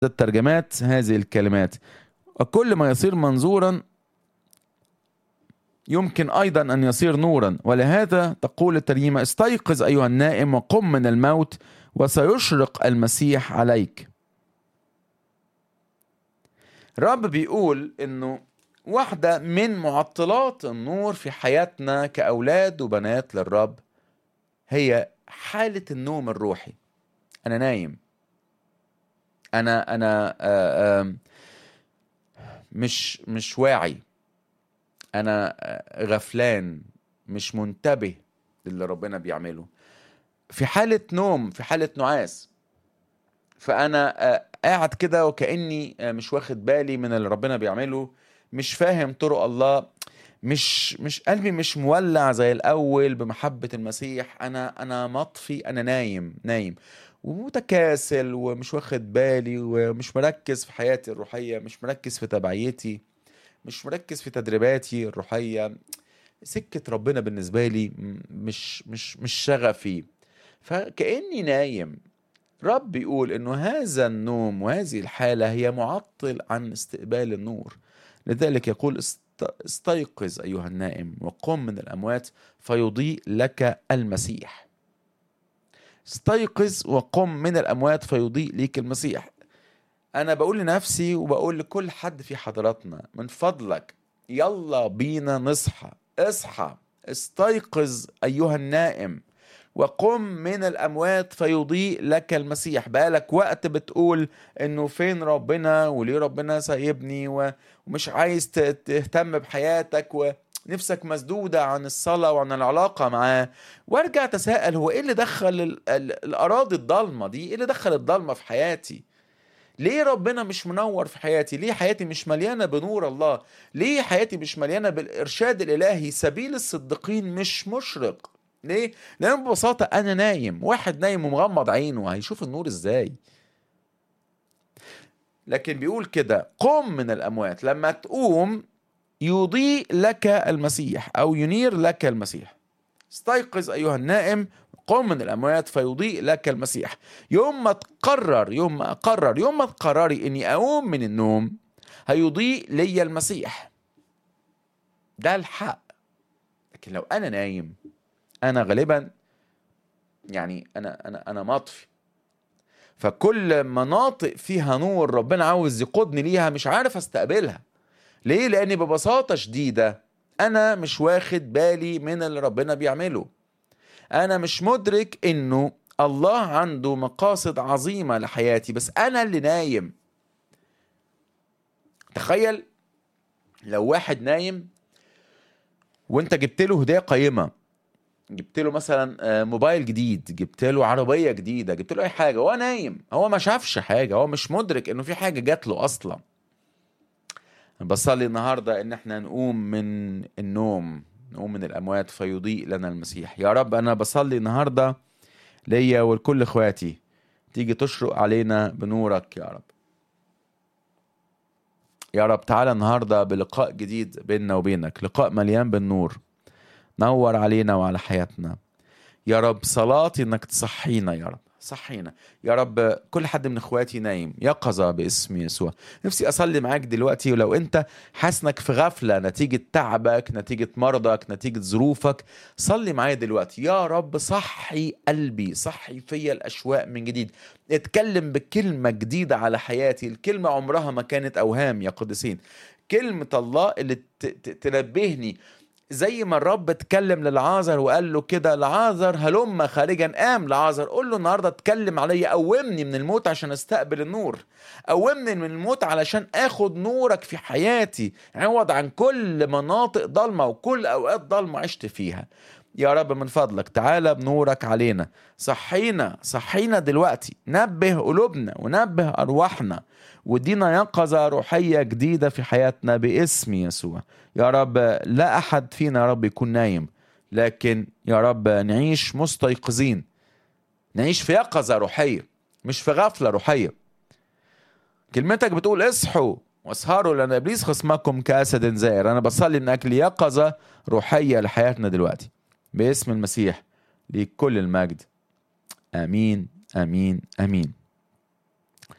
الترجمات هذه الكلمات: وكل ما يصير منظورا يمكن أيضا أن يصير نورا، ولهذا تقول الترجمة: استيقظ أيها النائم وقم من الموت وسيشرق المسيح عليك. الرب بيقول إنه واحدة من معطلات النور في حياتنا كأولاد وبنات للرب هي حالة النوم الروحي. أنا نايم، أنا مش واعي، أنا غفلان، مش منتبه للي ربنا بيعمله، في حالة نوم، في حالة نعاس. فأنا قاعد كده وكأني مش واخد بالي من اللي ربنا بيعمله، مش فاهم طرق الله، مش قلبي مش مولع زي الأول بمحبة المسيح. أنا مطفي، أنا نايم ومتكاسل ومش واخد بالي ومش مركز في حياتي الروحية، مش مركز في تبعيتي، مش مركز في تدريباتي الروحية. سكة ربنا بالنسبة لي مش شغفي، فكأني نايم. رب يقول انه هذا النوم وهذه الحالة هي معطل عن استقبال النور. لذلك يقول: استيقظ ايها النائم وقم من الاموات فيضيء لك المسيح. استيقظ وقم من الاموات فيضيء لك المسيح. انا بقول لنفسي وبقول لكل حد في حضراتنا: من فضلك يلا بينا نصحى، اصحى، استيقظ ايها النائم وقم من الأموات فيضيء لك المسيح. بقالك وقت بتقول إنه فين ربنا وليه ربنا سايبني ومش عايز تهتم بحياتك ونفسك مسدودة عن الصلاة وعن العلاقة معاه. وارجع تساءل: هو إيه اللي دخل الأراضي الضلمة دي؟ إيه اللي دخل الضلمة في حياتي؟ ليه ربنا مش منور في حياتي؟ ليه حياتي مش مليانة بنور الله؟ ليه حياتي مش مليانة بالإرشاد الإلهي؟ سبيل الصديقين مش مشرق. ليه؟ لأن ببساطة أنا نايم. واحد نايم ومغمض عينه هيشوف النور إزاي؟ لكن بيقول كده: قم من الأموات. لما تقوم يضيء لك المسيح أو ينير لك المسيح. استيقظ أيها النائم، قم من الأموات فيضيء لك المسيح. يوم ما تقرري إني أقوم من النوم هيضيء لي المسيح. ده الحق. لكن لو أنا نايم، أنا غالبا يعني أنا مطفي، فكل مناطق فيها نور ربنا عاوز يقودني ليها مش عارف استقبلها. ليه؟ لأني ببساطة شديدة أنا مش واخد بالي من اللي ربنا بيعمله. أنا مش مدرك إنه الله عنده مقاصد عظيمة لحياتي، بس أنا اللي نايم. تخيل لو واحد نايم وانت جبت له هدية قيمة، جبت له مثلا موبايل جديد، جبت له عربية جديدة، جبت له اي حاجة، هو نايم، هو ما شافش حاجة، هو مش مدرك انه في حاجة جات له اصلا. بصلي النهاردة ان احنا نقوم من النوم، نقوم من الاموات فيضيء لنا المسيح. يا رب انا بصلي النهاردة ليا ولكل اخواتي تيجي تشرق علينا بنورك يا رب. يا رب تعالى النهاردة بلقاء جديد بيننا وبينك، لقاء مليان بالنور. نور علينا وعلى حياتنا يا رب. صلاتي انك تصحينا يا رب، صحينا يا رب. كل حد من اخواتي نايم يقظة باسم يسوع. نفسي اصلي معاك دلوقتي، ولو انت حاسس انك في غفلة نتيجة تعبك، نتيجة مرضك، نتيجة ظروفك، صلي معايا دلوقتي: يا رب صحي قلبي، صحي فيا الاشواق من جديد. اتكلم بكلمة جديدة على حياتي. الكلمة عمرها ما كانت اوهام يا قديسين. كلمة الله اللي تنبهني، زي ما الرب اتكلم للعازر وقال له كده: لعازر هلم خارجا. قام لعازر. قول له النهارده اتكلم عليا، قومني من الموت عشان استقبل النور، قومني من الموت علشان اخد نورك في حياتي، عوض عن كل مناطق ضلمه وكل اوقات ضلمه عشت فيها. يا رب من فضلك تعالى بنورك علينا، صحينا دلوقتي، نبه قلوبنا ونبه أرواحنا، ودينا يقظة روحية جديدة في حياتنا باسم يسوع. يا رب لا أحد فينا يا رب يكون نايم، لكن يا رب نعيش مستيقظين، نعيش في يقظة روحية مش في غفلة روحية. كلمتك بتقول: اصحوا واسهروا لأن إبليس خصمكم كأسد زائر. أنا بصلي من أجل يقظة روحية لحياتنا دلوقتي باسم المسيح. لكل المجد. آمين آمين آمين.